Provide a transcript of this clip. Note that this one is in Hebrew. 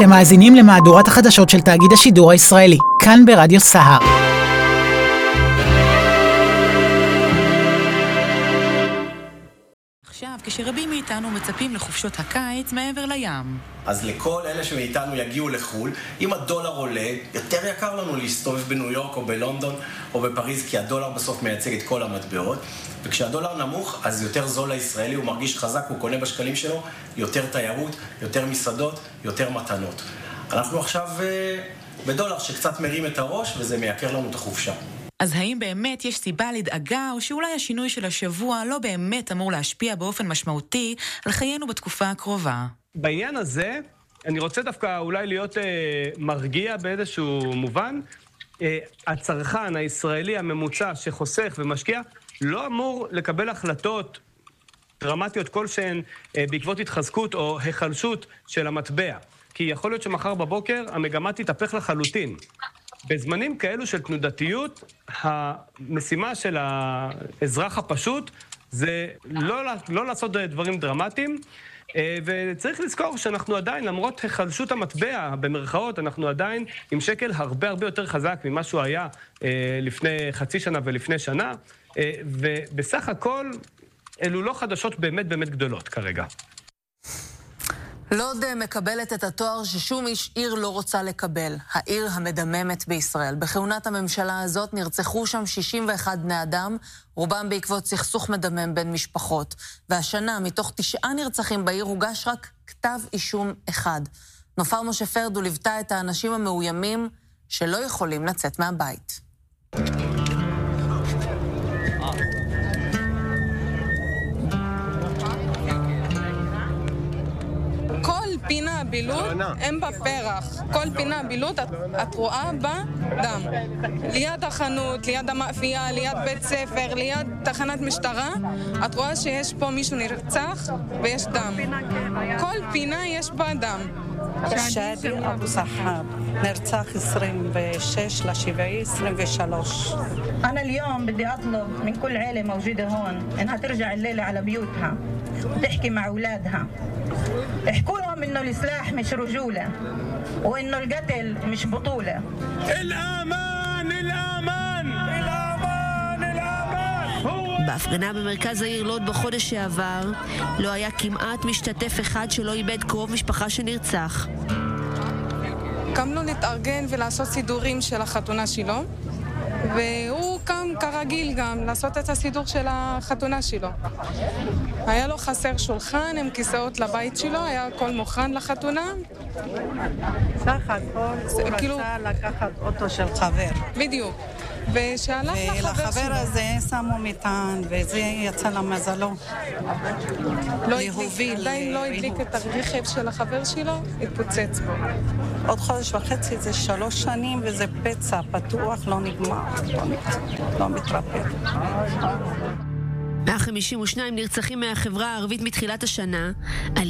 אתם מאזינים למהדורת החדשות של תאגיד השידור הישראלי, כאן ברדיו סהר. עכשיו, כשרבים מאיתנו מצפים לחופשות הקיץ מעבר לים. אז לכל אלה שמאיתנו יגיעו לחול, אם הדולר עולה, יותר יקר לנו להסתובב בניו יורק או בלונדון או בפריז, כי הדולר בסוף מייצג את כל המטבעות. וכשהדולר נמוך, אז יותר זול לישראלי, הוא מרגיש חזק, הוא קונה בשקלים שלו, יותר תיירות, יותר מסעדות, יותר מתנות. אנחנו עכשיו בדולר שקצת מרים את הראש, וזה מייקר לנו את החופשה. אז האם באמת יש סיבה לדאגה, או שאולי השינוי של השבוע לא באמת אמור להשפיע באופן משמעותי על חיינו בתקופה הקרובה? בעניין הזה, אני רוצה דווקא אולי להיות מרגיע באיזשהו מובן. הצרכן הישראלי הממוצע שחוסך ומשקיע, לא אמור לקבל החלטות דרמטיות כלשהן בעקבות התחזקות או החלשות של המטבע. כי יכול להיות שמחר בבוקר המגמה תתהפך לחלוטין. בזמנים כאלו של תנודתיות, המשימה של האזרח הפשוט זה לא לעשות דברים דרמטיים, וצריך לזכור שאנחנו עדיין, למרות החלשות המטבע, במרכאות, אנחנו עדיין עם שקל הרבה הרבה יותר חזק ממה שהוא היה לפני חצי שנה ולפני שנה, ובסך הכל אלו לא חדשות באמת באמת גדולות כרגע. לוד מקבלת את התואר ששום עיר לא רוצה לקבל, העיר המדממת בישראל. בכהונת הממשלה הזאת נרצחו שם 61 בני אדם, רובם בעקבות סכסוך מדמם בין משפחות. והשנה, מתוך 9 נרצחים בעיר, הוגש רק כתב אישום אחד. נופר משה פרדו ליוותה את האנשים המאוימים שלא יכולים לצאת מהבית. פינה בילוד, הם בפרח. כל פינה בילוד, את רואה בה דם. ליד החנות, ליד המאפייה, ליד בית ספר, ליד תחנת משטרה, את רואה שיש פה מישהו נרצח ויש דם. כל פינה יש בה דם. שאדי אבו סחאב, נרצח 26/7/23. أنا اليوم بدي أطلب من كل عائلة موجودة هون إنها ترجع الليلة على بيوتها وتحكي مع أولادها. احكوا لهم إنه السلاح مش رجولة وإنه القتل مش بطولة. الأمان الأمان الأمان الأمان. בהפגנה במרכז העיר לוד בחודש שעבר לא היה כמעט משתתף אחד שלא איבד קרוב משפחה שנרצח. קמנו להתארגן ולעשות סידורים של החתונה שלו, והוא קם כרגיל גם לעשות את הסידור של החתונה שלו. היה לו חסר שולחן עם כיסאות לבית שלו, היה הכל מוכן לחתונה. סך הכל הוא רצה לקחת אוטו של חבר. בדיוק. ושהלך לחבר שלו. הזה שמו מטען, וזה יצא למזלו. עדיין לא הדליק את הרכב של החבר שלו, התפוצץ בו. עוד חודש וחצי זה 3 שנים, וזה פצע פתוח, לא נגמר, לא מתרפא. 152 נרצחים מהחברה הערבית מתחילת השנה.